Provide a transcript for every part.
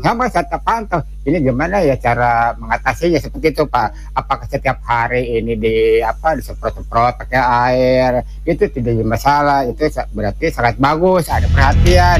Sama saya pantau, ini gimana ya cara mengatasinya seperti itu Pak? Apakah setiap hari ini disemprot-semprot pakai air, itu tidak jadi masalah, itu berarti sangat bagus, ada perhatian.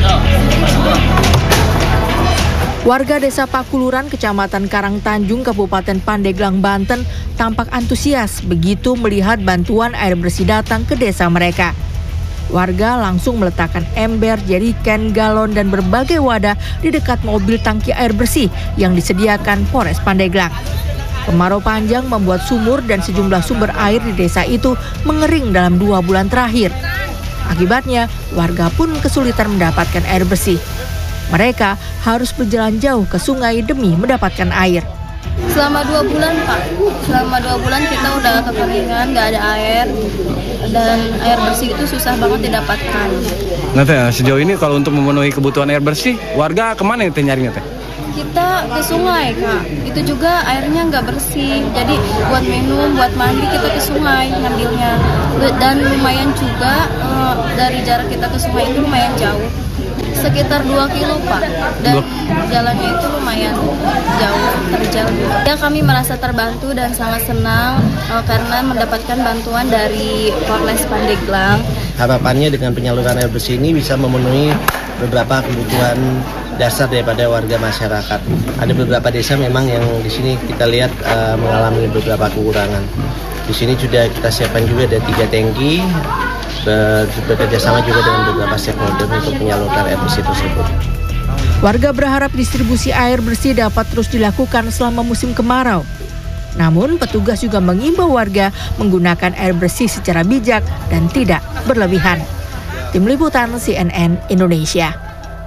Warga Desa Pakuluran, Kecamatan Karangtanjung, Kabupaten Pandeglang, Banten tampak antusias begitu melihat bantuan air bersih datang ke desa mereka. Warga langsung meletakkan ember, jeriken, galon, dan berbagai wadah di dekat mobil tangki air bersih yang disediakan Polres Pandeglang. Kemarau panjang membuat sumur dan sejumlah sumber air di desa itu mengering dalam 2 bulan terakhir. Akibatnya, warga pun kesulitan mendapatkan air bersih. Mereka harus berjalan jauh ke sungai demi mendapatkan air. Selama 2 bulan Pak, selama 2 bulan kita udah kekeringan, nggak ada air, dan air bersih itu susah banget didapatkan. Nah Teh, sejauh ini kalau untuk memenuhi kebutuhan air bersih, warga kemana Teh nyarinya Teh? Kita ke sungai Kak, itu juga airnya nggak bersih, jadi buat minum, buat mandi kita ke sungai ngambilnya. Dan lumayan juga dari jarak kita ke sungai itu lumayan jauh. Sekitar 2 kilo Pak, dan jalannya itu lumayan jauh, terjal. Ya, kami merasa terbantu dan sangat senang karena mendapatkan bantuan dari Polres Pandeglang. Harapannya dengan penyaluran air bersih ini bisa memenuhi beberapa kebutuhan dasar daripada warga masyarakat. Ada beberapa desa memang yang di sini kita lihat mengalami beberapa kekurangan. Di sini sudah kita siapkan juga ada 3 tangki. Bekerja sama juga dengan beberapa stakeholder untuk menyalurkan air bersih tersebut. Warga berharap distribusi air bersih dapat terus dilakukan selama musim kemarau. Namun, petugas juga mengimbau warga menggunakan air bersih secara bijak dan tidak berlebihan. Tim Liputan CNN Indonesia.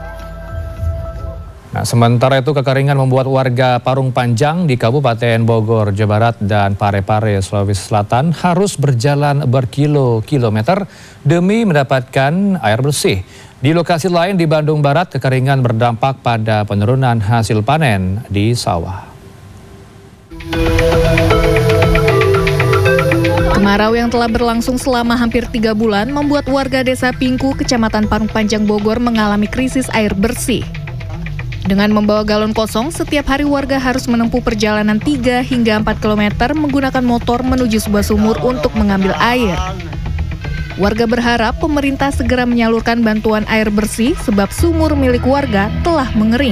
Nah, sementara itu kekeringan membuat warga Parung Panjang di Kabupaten Bogor, Jawa Barat dan Parepare, Sulawesi Selatan harus berjalan berkilo-kilometer demi mendapatkan air bersih. Di lokasi lain di Bandung Barat, kekeringan berdampak pada penurunan hasil panen di sawah. Kemarau yang telah berlangsung selama hampir 3 bulan membuat warga Desa Pingku, Kecamatan Parung Panjang, Bogor mengalami krisis air bersih. Dengan membawa galon kosong, setiap hari warga harus menempuh perjalanan 3 hingga 4 km menggunakan motor menuju sebuah sumur untuk mengambil air. Warga berharap pemerintah segera menyalurkan bantuan air bersih sebab sumur milik warga telah mengering.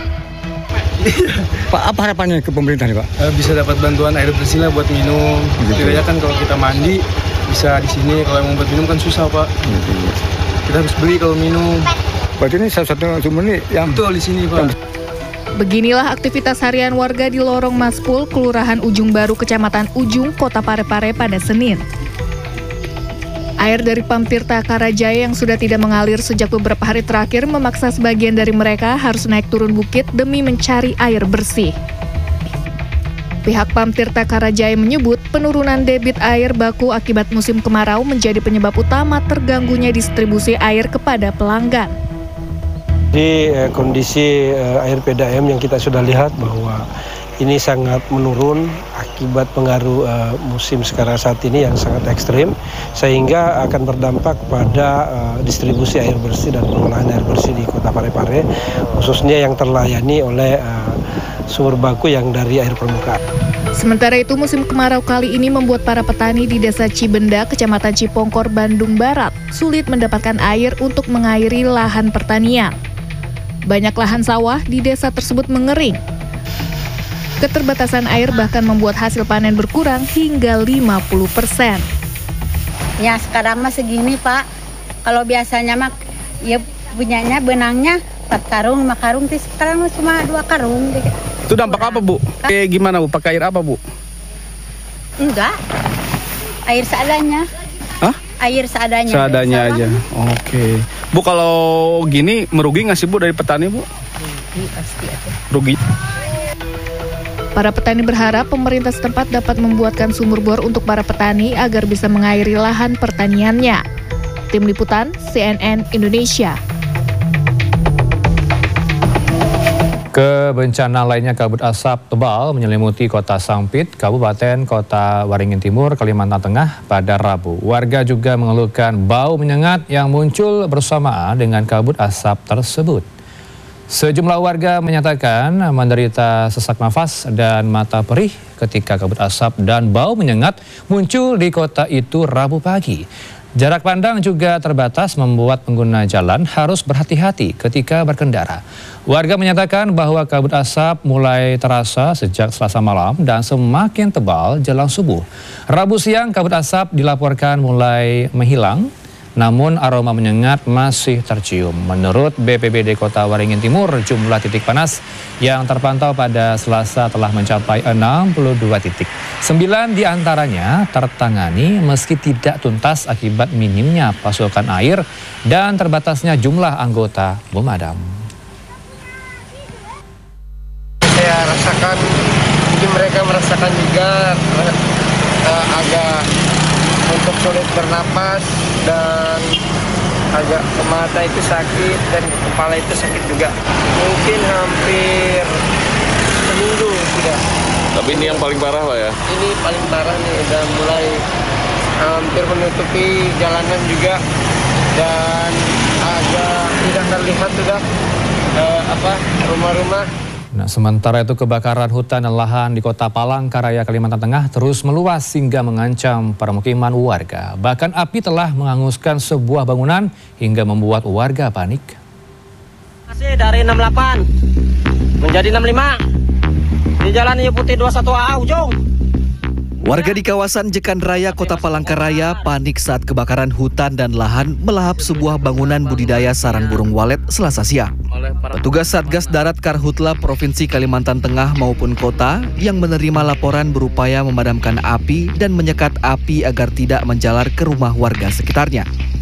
Pak, apa harapannya ke pemerintah nih Pak? Bisa dapat bantuan air bersih lah buat minum. Setidaknya kan kalau kita mandi bisa di sini, kalau yang mau buat minum kan susah Pak. Kita harus beli kalau minum. Berarti ini salah satu sumber nih yang betul di sini Pak. Beginilah aktivitas harian warga di Lorong Maspul, Kelurahan Ujung Baru, Kecamatan Ujung, Kota Parepare pada Senin. Air dari Pam Tirta Karajaya yang sudah tidak mengalir sejak beberapa hari terakhir memaksa sebagian dari mereka harus naik turun bukit demi mencari air bersih. Pihak Pam Tirta Karajaya menyebut penurunan debit air baku akibat musim kemarau menjadi penyebab utama terganggunya distribusi air kepada pelanggan. Di kondisi air PDAM yang kita sudah lihat bahwa ini sangat menurun akibat pengaruh musim sekarang saat ini yang sangat ekstrim, sehingga akan berdampak pada distribusi air bersih dan pengolahan air bersih di Kota Parepare, khususnya yang terlayani oleh sumur baku yang dari air permukaan. Sementara itu, musim kemarau kali ini membuat para petani di Desa Cibenda, Kecamatan Cipongkor, Bandung Barat, sulit mendapatkan air untuk mengairi lahan pertanian. Banyak lahan sawah di desa tersebut mengering. Keterbatasan air bahkan membuat hasil panen berkurang hingga 50%. Ya sekarang mah segini Pak. Kalau biasanya mah ya punyanya benangnya 4 karung, 5 karung, sekarang cuma 2 karung. Itu dampak apa Bu? Gimana Bu? Pakai air apa Bu? Enggak, air seadanya. Hah? Air seadanya. Seadanya aja. Oke. Bu, kalau gini merugi nggak sih Bu dari petani Bu? Rugi pasti ada. Rugi. Para petani berharap pemerintah setempat dapat membuatkan sumur bor untuk para petani agar bisa mengairi lahan pertaniannya. Tim Liputan CNN Indonesia. Bencana lainnya, kabut asap tebal menyelimuti Kota Sampit, Kabupaten Kota Waringin Timur, Kalimantan Tengah pada Rabu. Warga juga mengeluhkan bau menyengat yang muncul bersamaan dengan kabut asap tersebut. Sejumlah warga menyatakan menderita sesak nafas dan mata perih ketika kabut asap dan bau menyengat muncul di kota itu Rabu pagi. Jarak pandang juga terbatas membuat pengguna jalan harus berhati-hati ketika berkendara. Warga menyatakan bahwa kabut asap mulai terasa sejak Selasa malam dan semakin tebal jelang subuh. Rabu siang kabut asap dilaporkan mulai menghilang, namun aroma menyengat masih tercium. Menurut BPBD Kota Waringin Timur, jumlah titik panas yang terpantau pada Selasa telah mencapai 62 titik. 9 diantaranya tertangani meski tidak tuntas akibat minimnya pasokan air dan terbatasnya jumlah anggota pemadam. Saya rasakan, mungkin mereka merasakan juga agak untuk sulit bernapas dan agak mata itu sakit dan kepala itu sakit juga. Mungkin hampir seminggu sudah. Tapi ini yang paling parah Pak ya? Ini paling parah nih, udah mulai hampir menutupi jalanan juga dan agak tidak terlihat sudah rumah-rumah. Nah, sementara itu kebakaran hutan dan lahan di Kota Palangkaraya, Kalimantan Tengah terus meluas hingga mengancam permukiman warga. Bahkan api telah menghanguskan sebuah bangunan hingga membuat warga panik. Masih dari 68 menjadi 65 di Jalan Ibu Putih 21A ujung. Warga di kawasan Jekan Raya, Kota Palangkaraya panik saat kebakaran hutan dan lahan melahap sebuah bangunan budidaya sarang burung walet Selasa siang. Petugas Satgas Darat Karhutla Provinsi Kalimantan Tengah maupun kota yang menerima laporan berupaya memadamkan api dan menyekat api agar tidak menjalar ke rumah warga sekitarnya.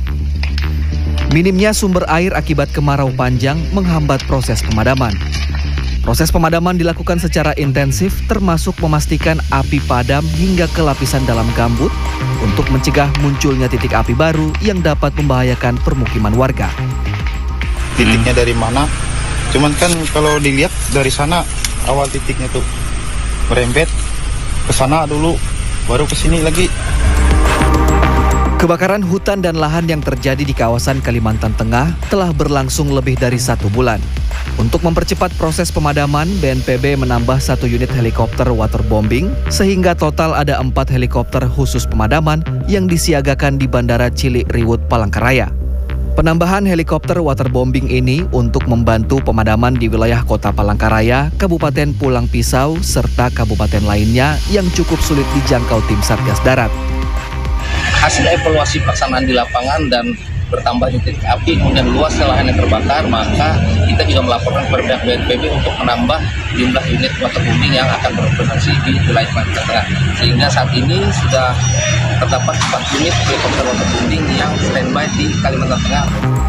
Minimnya sumber air akibat kemarau panjang menghambat proses pemadaman. Proses pemadaman dilakukan secara intensif termasuk memastikan api padam hingga ke lapisan dalam gambut untuk mencegah munculnya titik api baru yang dapat membahayakan permukiman warga. Titiknya dari mana? Cuman kan kalau dilihat dari sana awal titiknya tuh merembet ke sana dulu baru ke sini lagi. Kebakaran hutan dan lahan yang terjadi di kawasan Kalimantan Tengah telah berlangsung lebih dari 1 bulan. Untuk mempercepat proses pemadaman, BNPB menambah 1 unit helikopter waterbombing sehingga total ada 4 helikopter khusus pemadaman yang disiagakan di Bandara Cilik Riwut Palangkaraya. Penambahan helikopter waterbombing ini untuk membantu pemadaman di wilayah Kota Palangkaraya, Kabupaten Pulang Pisau, serta kabupaten lainnya yang cukup sulit dijangkau tim Satgas Darat. Hasil evaluasi pelaksanaan di lapangan dan bertambahnya titik api, kemudian luasnya lahan yang terbakar, maka kita juga melaporkan kepada pihak BNPB untuk menambah jumlah unit waterbombing yang akan beroperasi di wilayah Kalimantan Tengah. Sehingga saat ini sudah terdapat 4 unit helikopter waterbombing yang standby di Kalimantan Tengah.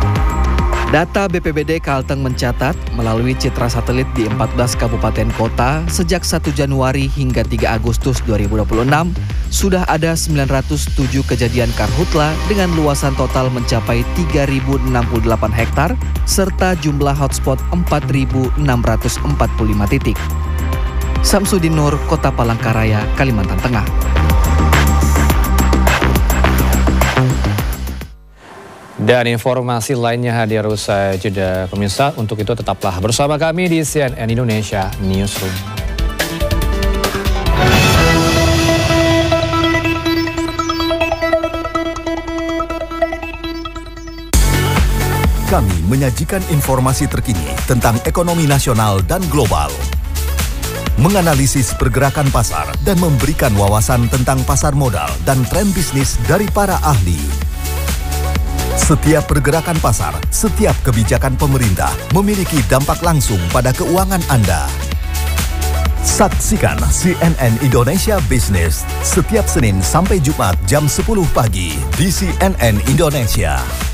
Data BPBD Kalteng mencatat melalui citra satelit di 14 kabupaten kota sejak 1 Januari hingga 3 Agustus 2026 sudah ada 907 kejadian karhutla dengan luasan total mencapai 3.068 hektar serta jumlah hotspot 4.645 titik. Samsudin Nur, Kota Palangkaraya, Kalimantan Tengah. Dan informasi lainnya hadir usai jeda pemirsa. Untuk itu tetaplah bersama kami di CNN Indonesia Newsroom. Kami menyajikan informasi terkini tentang ekonomi nasional dan global, menganalisis pergerakan pasar dan memberikan wawasan tentang pasar modal dan tren bisnis dari para ahli. Setiap pergerakan pasar, setiap kebijakan pemerintah memiliki dampak langsung pada keuangan Anda. Saksikan CNN Indonesia Business setiap Senin sampai Jumat jam 10 pagi di CNN Indonesia.